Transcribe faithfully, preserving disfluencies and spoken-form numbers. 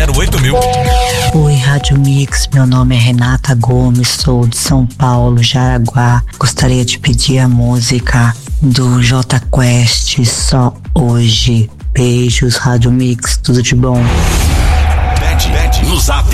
zero oito mil. Oi, Rádio Mix, meu nome é Renata Gomes, sou de São Paulo, Jaraguá. Gostaria de pedir a música do Jota Quest, Só Hoje. Beijos, Rádio Mix, tudo de bom. Pede, pede no zap